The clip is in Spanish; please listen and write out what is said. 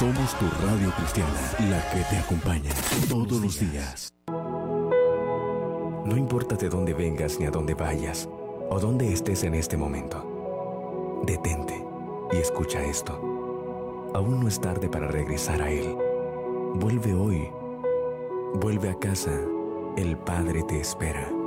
Somos tu radio cristiana, la que te acompaña todos los días. No importa de dónde vengas ni a dónde vayas, o dónde estés en este momento. Detente y escucha esto. Aún no es tarde para regresar a Él. Vuelve hoy. Vuelve a casa. El Padre te espera.